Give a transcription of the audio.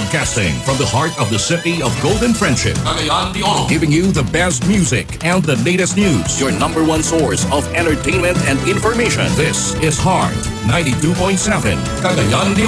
Broadcasting from the heart of the city of Golden Friendship. Cagayan de Oro. Giving you the best music and the latest news. Your number one source of entertainment and information. This is Heart 92.7 Cagayan de